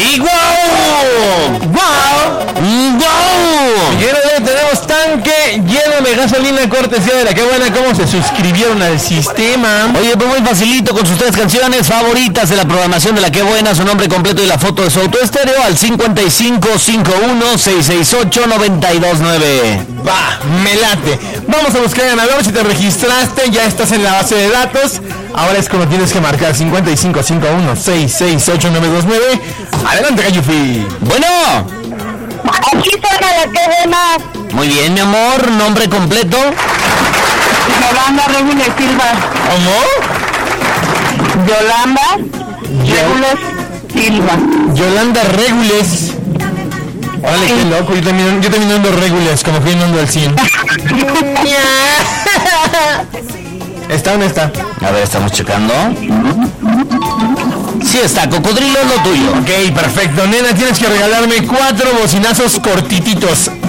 ¡Y wow! Y ahora tenemos tanque lleno de gasolina cortesía de La Qué Buena. ¿Cómo se suscribieron al sistema? Oye, pues muy facilito con sus 3 canciones favoritas de la programación de La Qué Buena, su nombre completo y la foto de su auto estéreo al 5551-668-929. Va, me late. Vamos a buscar ganador. Si te registraste, ya estás en la base de datos. Ahora es como tienes que marcar 5551-668-929. Adelante, Gayufi. Bueno. Aquí suena La Qué Buena. Muy bien, mi amor, nombre completo. Yolanda Regules Silva. ¿Cómo? Yolanda Regules Silva. Yolanda Regules. Órale, qué loco. Yo también ando Regules, como que no ando al 100. ¿Está o no está? A ver, estamos checando. Sí está, Cocodrilo es lo tuyo. Ok, perfecto. Nena, tienes que regalarme 4 bocinazos cortititos.